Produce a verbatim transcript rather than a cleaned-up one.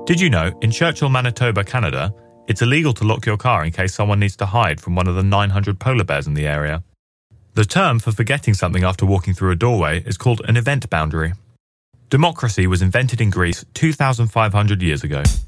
Did you know, in Churchill, Manitoba, Canada, it's illegal to lock your car in case someone needs to hide from one of the nine hundred polar bears in the area? The term for forgetting something after walking through a doorway is called an event boundary. Democracy was invented in Greece two thousand five hundred years ago.